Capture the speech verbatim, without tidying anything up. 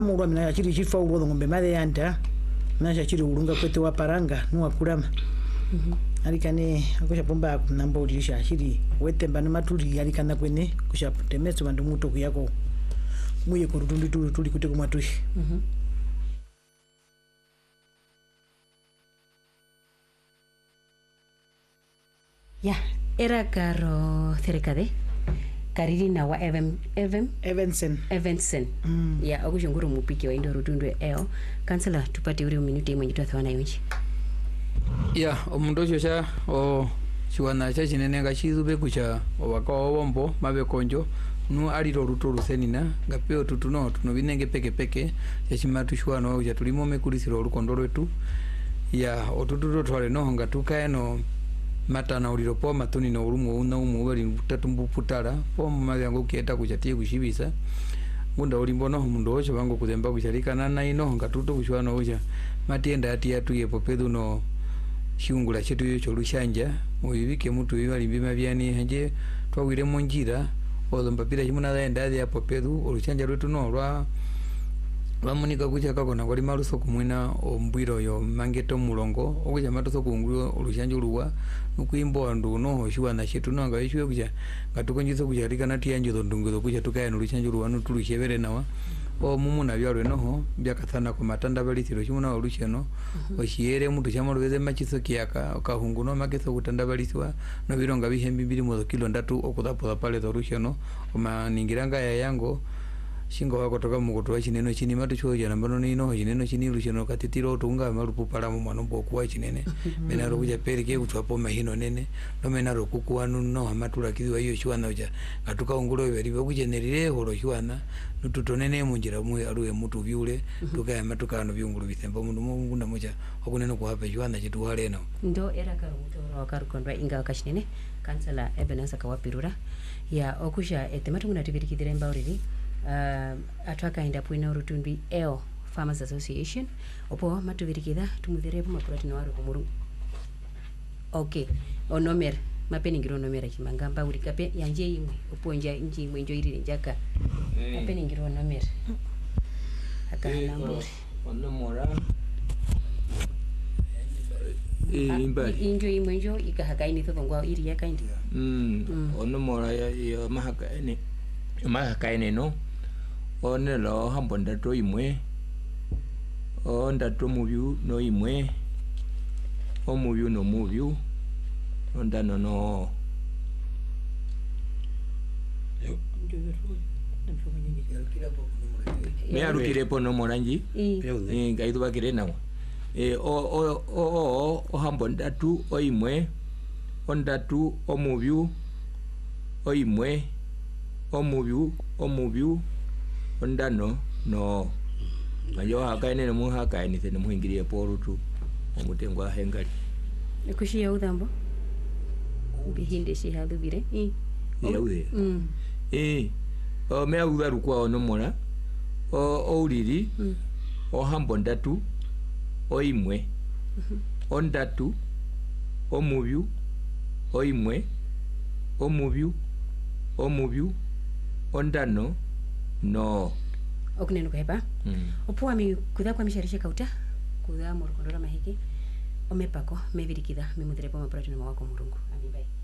Murwa mina yachiri chifa uwo ngombe made yanta na yachiri urunga kwete wa paranga nuwa kurama mhm alikane akusha pomba nambo lisha yachiri wete mbano matuli alikana kwene kusha temeso bandu muto kuyako muye kurutundi tuli tuli kute kumatushi mhm ya era karo cercade Karilina wa Evan Evan Evanson Evanson mm. ya akushunguru mupiki wa indo rutundu eo kansela tupate uri minuti mwenye tuathawana yonchi ya omundu ocio cha o chiwana cha chinene ngachizube kucha obaka obombo mabe konjo nu aliro ruto rusenina ngapeo tutuno tuno binenge peke peke yachimatu shwana oja tulimo mekulisiro rukondo rwetu ya otututo twale no ngatuka eno matana uliro po matuni no urumu una umu bali tatumbu putara po mayango kieta kuchatie kushibisa munda ulimbono mundu ocho bango kuzemba kusharikana na ino ngatuto kushwana oja matienda ati atu yepo pedu no shiungula chetu yocho lushanja mubibike mutu bibali bima byani hanje twawire monjira odomba pira chimuna daenda ya popedu olushanja lwetu no lwa bamunika kucha kakona kwali maluso kumwina ombwiro yo mangeto mulongo okuja matoso kungulyo olushanja luwa nukuimbo ndu no shiwana chetu no ngaishwe kuja ngatukonjiso kuja rikana tiyanjo ndunguzo kuja tukaya olushanja luwa nutulushebere nawa o mumuna byalwe noho byakathana ku matanda balisiro chimuna olusheno oshiere mutu chamolweze machiso kiyaka okahungu no makeso kutanda baliswa no bironga bihembi bili mo kilo ndatu okuthapoza pale olusheno omaningiranga ya yango shingo wako toka mukutoa chineno chini matu choja nambano nino chineno chini lusheno katitiro tunga malupu pala mu manombo kuwa chinene menaro kuja perike kutwapo mahino nene no menaro kukuwa no amatula kiziwa hiyo shwana uja ngatuka ungulo beribe kujenerire horo shwana nututonene munjira mu aruye mutu byule tukaya matukano byungulu bisemba mundu mungunda moja okuneno ku hapa shwana chitu halena ndo era karo mutoro wakarukondwa inga kashinene kansela Ebeneza kawapirura ya okusha etematu munatibirikidire mbauriri uh, atwaka enda puina urutundi eo Farmers Association opo matubirikida tumuthirepo mapuratino waru kumuru okay onomer mapeni ngiro nomera chimangamba uri kape yanje imwe oponja inji imwe njo iri njaka mapeni ngiro nomera akana mburi onomora eh imbali injo imwe njo ikahakaini thongwa iri yakaindi mm onomora ya mahakaini mahakaini no onelo hambonda to imwe onda to muvyu no imwe o muvyu no muvyu onda no no me arukire po no moranji eh ngaidu bakire nawo eh o o o o hambonda tu o imwe onda tu o muvyu o imwe o muvyu o muvyu onda no no ayo hakaine no muhakaine tene muhingirie porutu omutengwa hengali kushi ya udambo bihinde shi halubire eh yaude mm eh o me udaru kwa no mora o uriri o hambo ndatu o imwe o ndatu o muvyu o imwe o muvyu o muvyu o ndano no okuneno kuhepa mm. opuwa mi kudha kwa misharisha kauta kudha morokondora mahiki omepako mebirikida memuthirepo mapuratino mawako murungu amibai